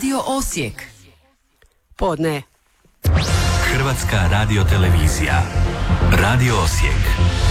Radio Osijek. Podne. Hrvatska radiotelevizija. Radio Osijek.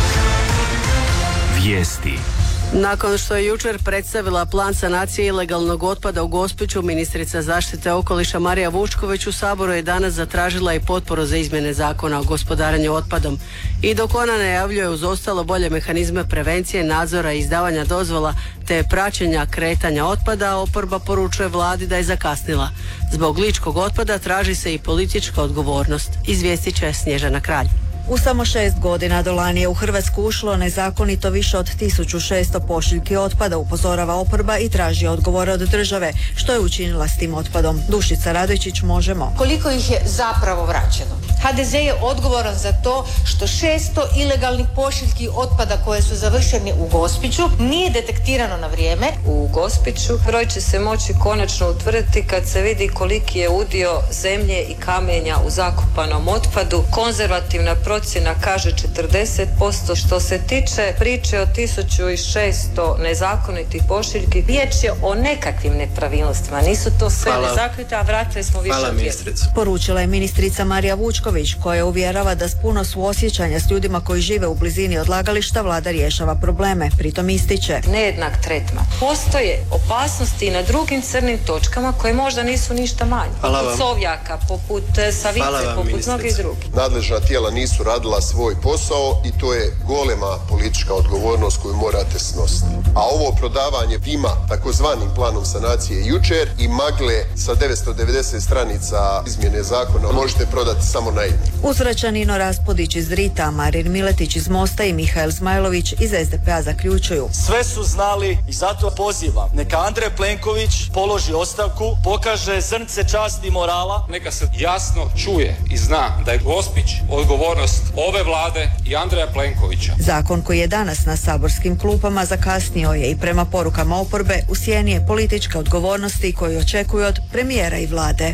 Vijesti. Nakon što je jučer predstavila plan sanacije ilegalnog otpada u Gospiću, ministrica zaštite okoliša Marija Vučković u Saboru je danas zatražila i potporu za izmjene zakona o gospodarenju otpadom. I dok ona najavljuje uz ostalo bolje mehanizme prevencije, nadzora i izdavanja dozvola te praćenja kretanja otpada, oporba poručuje vladi da je zakasnila. Zbog ličkog otpada traži se i politička odgovornost. Izvijestit će Snježana Kralj. U samo 6 godina do lani je u Hrvatsku ušlo nezakonito više od 1600 pošiljki otpada, upozorava oporba i traži odgovore od države. Što je učinila s tim otpadom? Dušica Radojčić, Možemo. Koliko ih je zapravo vraćeno? HDZ je odgovoran za to što 600 ilegalnih pošiljki otpada koje su završeni u Gospiću nije detektirano na vrijeme. U Gospiću broj će se moći konačno utvrditi kad se vidi koliki je udio zemlje i kamenja u zakopanom otpadu. Konzervativna procjena kaže 40%. Što se tiče priče o 1600 nezakonitih pošiljki, riječ je o nekakvim nepravilnostima. Nisu to sve nezakonite, a vratili smo više od tjedna. Poručila je ministrica Marija Vučković, koja uvjerava da s puno suosjećanja s ljudima koji žive u blizini odlagališta vlada rješava probleme. Pritom ističe: nejednak tretman. Postoje opasnosti i na drugim crnim točkama koje možda nisu ništa manje. Poput Sovjaka, poput Savice, poput mnogih drugih. Nadležna tijela nisu radila svoj posao i to je golema politička odgovornost koju morate snositi. A ovo prodavanje dima takozvanim planom sanacije jučer i magle sa 990 stranica izmjene zakona možete prodati samo na jednu. Uzvraća Nino Raspodić iz Drita, Marin Miletić iz Mosta i Mihael Zmajlović iz SDP-a zaključuju: sve su znali i zato pozivam neka Andrej Plenković položi ostavku, pokaže zrnce časti i morala. Neka se jasno čuje i zna da je Gospić odgovornost ove vlade i Andreja Plenkovića. Zakon koji je danas na saborskim klupama zakasnio je i prema porukama oporbe u sjeni je političke odgovornosti koju očekuju od premijera i vlade.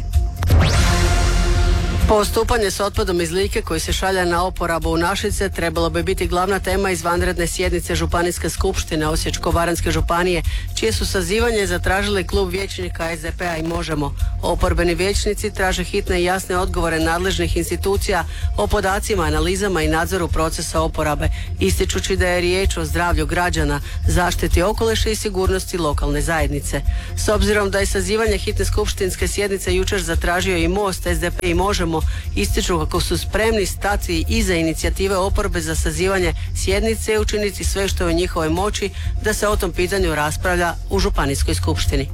Postupanje s otpadom iz Like koji se šalje na oporabu u Našice trebalo bi biti glavna tema izvanredne sjednice Županijske skupštine Osječko-baranjske županije, čije su sazivanje zatražili klub vijećnika SDP-a i Možemo. Oporbeni vijećnici traže hitne i jasne odgovore nadležnih institucija o podacima, analizama i nadzoru procesa oporabe, ističući da je riječ o zdravlju građana, zaštiti okoliša i sigurnosti lokalne zajednice. S obzirom da je sazivanje hitne skupštinske sjednice jučer zatražio i Most, SDP i Možemo, ističu kako su spremni stati iza inicijative oporbe za sazivanje sjednice i učiniti sve što je u njihovoj moći da se o tom pitanju raspravlja u Županijskoj skupštini.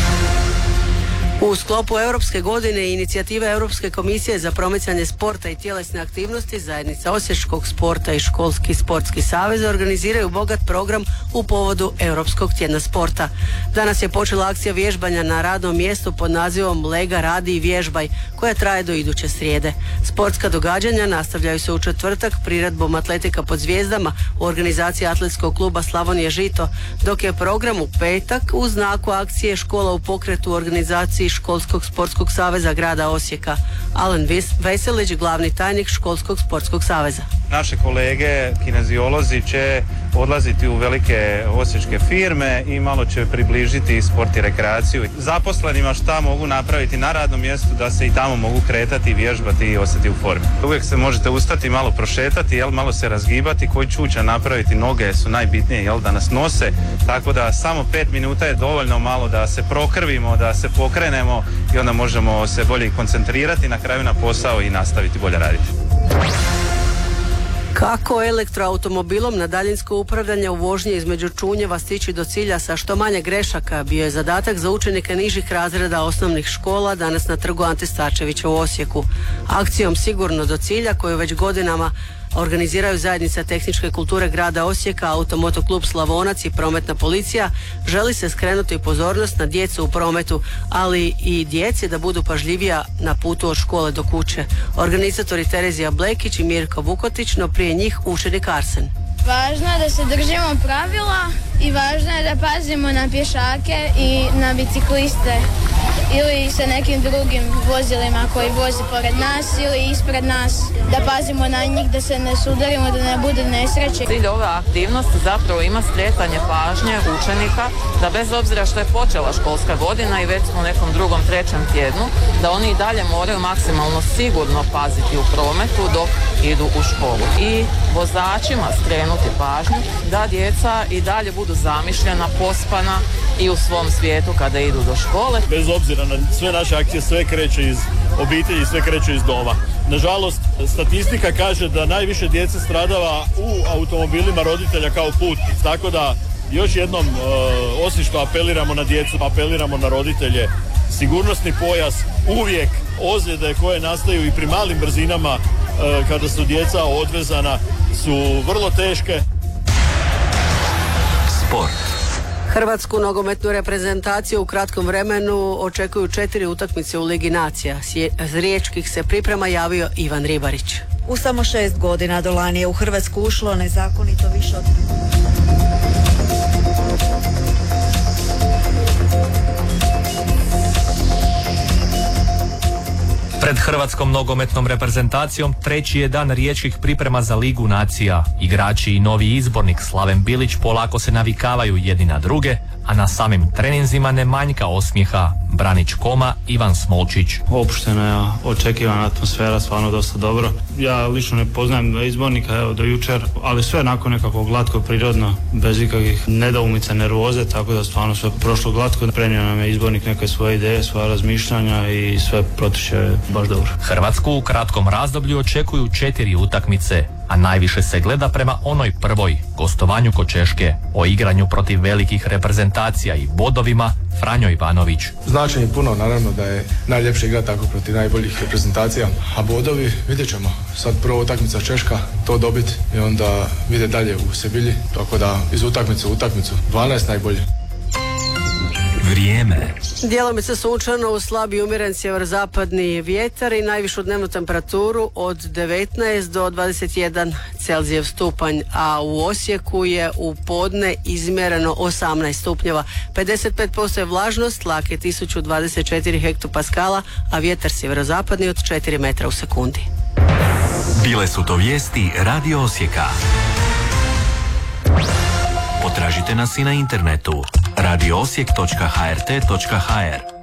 U sklopu Europske godine i inicijative Europske komisije za promicanje sporta i tjelesne aktivnosti, zajednica Osječkog sporta i Školski sportski savez organiziraju bogat program u povodu Europskog tjedna sporta. Danas je počela akcija vježbanja na radnom mjestu pod nazivom Lega, radi i vježbaj, koja traje do iduće srijede. Sportska događanja nastavljaju se u četvrtak priredbom Atletika pod zvijezdama u organizaciji Atletskog kluba Slavonije Žito, dok je program u petak u znaku akcije Škola u pokretu u organizaciji Školskog sportskog saveza grada Osijeka. Alen Veselić, glavni tajnik Školskog sportskog saveza. Naše kolege kineziolozi će odlaziti u velike osječke firme i malo će približiti sport i rekreaciju zaposlenima šta mogu napraviti na radnom mjestu da se i tamo mogu kretati, vježbati i ostati u formi. Uvijek se možete ustati, malo prošetati, malo se razgibati, koji čuča napraviti, noge su najbitnije da nas nose, tako da samo 5 minuta je dovoljno malo da se prokrvimo, da se pokrenemo i onda možemo se bolje koncentrirati na kraju na posao i nastaviti bolje raditi. Kako elektroautomobilom na daljinsko upravljanje u vožnji između Čunjeva stići do cilja sa što manje grešaka bio je zadatak za učenike nižih razreda osnovnih škola danas na trgu Ante Starčevića u Osijeku. Akcijom Sigurno do cilja, koju već godinama organiziraju zajednica tehničke kulture grada Osijeka, Automotoklub Slavonac i Prometna policija, želi se skrenuti pozornost na djecu u prometu, ali i djeci da budu pažljivija na putu od škole do kuće. Organizatori Terezija Blekić i Mirko Vukotić, no prije njih učenik Arsen. Važno je da se držimo pravila i važno je da pazimo na pješake i na bicikliste ili sa nekim drugim vozilima koji vozi pored nas ili ispred nas, da pazimo na njih, da se ne sudarimo, da ne bude nesreće. Cilj ove aktivnosti zapravo ima skretanje pažnje učenika da bez obzira što je počela školska godina i već smo u nekom drugom, trećem tjednu, da oni i dalje moraju maksimalno sigurno paziti u prometu dok idu u školu. I vozačima skrenuti pažnju da djeca i dalje budu zamišljena, pospana i u svom svijetu kada idu do škole. Bez obzira na sve naše akcije, sve kreće iz obitelji, sve kreće iz doma. Nažalost, statistika kaže da najviše djece stradava u automobilima roditelja kao putnici. Tako da još jednom, osim što apeliramo na djecu, apeliramo na roditelje, sigurnosni pojas, uvijek ozljede koje nastaju i pri malim brzinama kada su djeca odvezana su vrlo teške. Sport. Hrvatsku nogometnu reprezentaciju u kratkom vremenu očekuju 4 utakmice u Ligi nacija. Z riječkih se priprema javio Ivan Ribarić. U samo 6 godina do lani je u Hrvatsku ušlo nezakonito više od... Pred hrvatskom nogometnom reprezentacijom treći je dan riječkih priprema za Ligu nacija. Igrači i novi izbornik Slaven Bilić polako se navikavaju jedni na druge, a na samim treninzima ne manjka osmijeha. Branić Koma, Ivan Smolčić. Opuštena je, očekivana atmosfera, stvarno dosta dobro. Ja lično ne poznajem izbornika do jučer, ali sve nakon nekako glatko, prirodno, bez ikakvih nedoumica, nervoze, tako da stvarno sve prošlo glatko. Prenio nam je izbornik neke svoje ideje, svoja razmišljanja i sve protiče baš dobro. Hrvatsku u kratkom razdoblju očekuju 4 utakmice, a najviše se gleda prema onoj prvoj, gostovanju kod Češke. O igranju protiv velikih reprezentacija i bodovima Franjo Ivanović. Znači je puno, naravno da je najljepše igrati tako protiv najboljih reprezentacija, a bodovi vidjet ćemo. Sad prva utakmica Češka, to dobiti i onda vidjeti dalje u Sebilji, tako da iz utakmice u utakmicu 12 najbolji. Vrijeme. Djelomice sunčano, uz slab i umjeren sjeverozapadni vjetar i najvišu dnevnu temperaturu od 19 do 21 Celzijev stupanj, a u Osijeku je u podne izmjereno 18 stupnjeva. 55% je vlažnost, tlak je 1024 hektopaskala, a vjetar sjeverozapadni od 4 metra u sekundi. Bile su to vijesti Radio Osijeka. Potražite nas i na internetu radioosijek.hrt.hr.